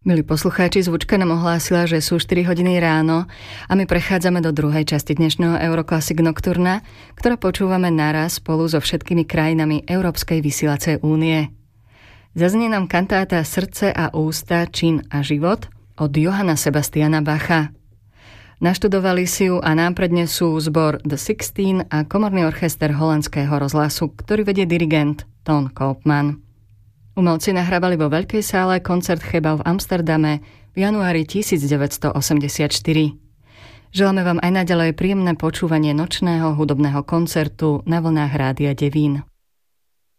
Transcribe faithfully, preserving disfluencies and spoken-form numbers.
Milí poslucháči, zvučka nám ohlásila, že sú štyri hodiny ráno a my prechádzame do druhej časti dnešného Euroclassic Nocturna, ktoré počúvame naraz spolu so všetkými krajinami Európskej vysielacej únie. Zaznie nám kantáta Srdce a ústa, čin a život od Johanna Sebastiana Bacha. Naštudovali si ju a nám prednesú zbor The Sixteen a komorný orchester holandského rozhlasu, ktorý vedie dirigent Ton Koopman. Umelci nahrávali vo veľkej sále koncert Chebal v Amsterdame v januári devätnásťstoosemdesiatštyri. Želáme vám aj naďalej príjemné počúvanie nočného hudobného koncertu na vlnách Rádia Devín.